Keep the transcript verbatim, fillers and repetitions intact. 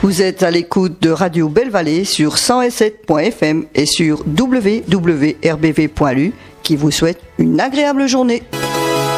Vous êtes à l'écoute de Radio Belle Vallée sur cent sept point f m et sur w w w point r b v point l u qui vous souhaite une agréable journée.